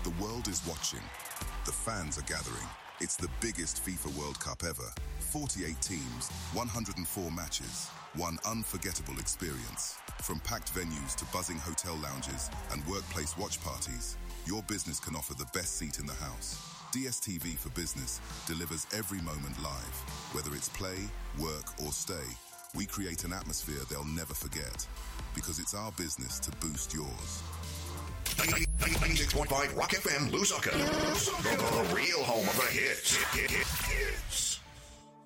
The world is watching. The fans are gathering. It's the biggest FIFA World Cup ever. 48 teams, 104 matches, one unforgettable experience. From packed venues to buzzing hotel lounges and workplace watch parties, your business can offer the best seat in the house. DSTV for Business delivers every moment live. Whether it's play, work, or stay, we create an atmosphere they'll never forget. Because it's our business to boost yours. 96.5 Rock FM, Lusaka. The real home of the hits.